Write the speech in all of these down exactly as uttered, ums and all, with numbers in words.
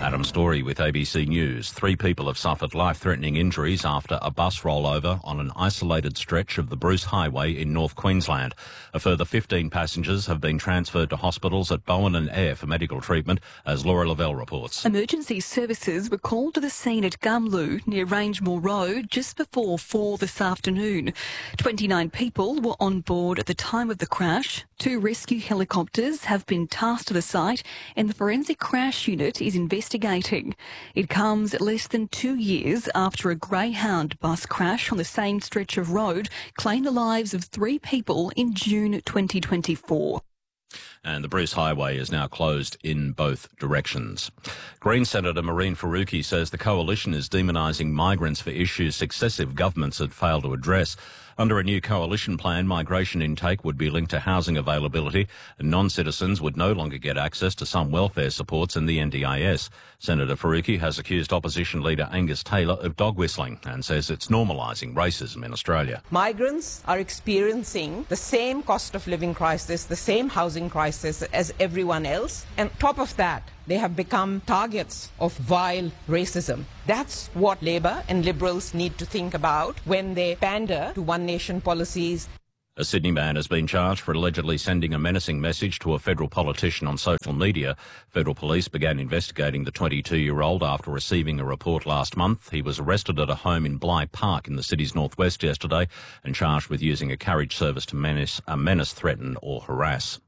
Adam Story with A B C News. Three people have suffered life-threatening injuries after a bus rollover on an isolated stretch of the Bruce Highway in North Queensland. A further fifteen passengers have been transferred to hospitals at Bowen and Ayr for medical treatment, as Laura Lavelle reports. Emergency services were called to the scene at Gumloo near Rangemore Road just before four this afternoon. twenty-nine people were on board at the time of the crash. Two rescue helicopters have been tasked to the site and the forensic crash unit is investigating. It comes less than two years after a Greyhound bus crash on the same stretch of road claimed the lives of three people in June twenty twenty-four. And the Bruce Highway is now closed in both directions. Green Senator Mehreen Faruqi says the coalition is demonising migrants for issues successive governments had failed to address. Under a new coalition plan, migration intake would be linked to housing availability and non-citizens would no longer get access to some welfare supports in the N D I S. Senator Faruqi has accused opposition leader Angus Taylor of dog whistling and says it's normalising racism in Australia. Migrants are experiencing the same cost of living crisis, the same housing crisis as everyone else. And on top of that, they have become targets of vile racism. That's what Labor and Liberals need to think about when they pander to one nation policies. A Sydney man has been charged for allegedly sending a menacing message to a federal politician on social media. Federal police began investigating the twenty-two-year-old after receiving a report last month. He was arrested at a home in Bligh Park in the city's northwest yesterday and charged with using a carriage service to menace, uh, menace threaten or harass.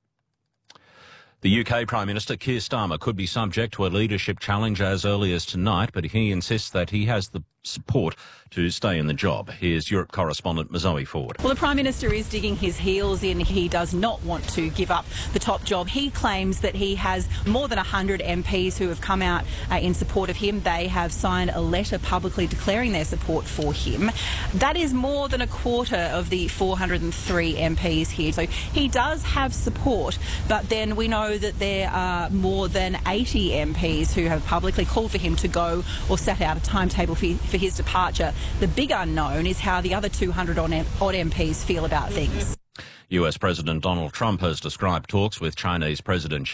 The U K Prime Minister Keir Starmer could be subject to a leadership challenge as early as tonight, but he insists that he has the support to stay in the job. Here's Europe correspondent Mazoe Ford. Well, the Prime Minister is digging his heels in. He does not want to give up the top job. He claims that he has more than one hundred M Ps who have come out uh, in support of him. They have signed a letter publicly declaring their support for him. That is more than a quarter of the four hundred three M Ps here. So he does have support, but then we know that there are more than eighty M Ps who have publicly called for him to go or set out a timetable for, for his departure. The big unknown is how the other two hundred odd M Ps feel about things. U S President Donald Trump has described talks with Chinese President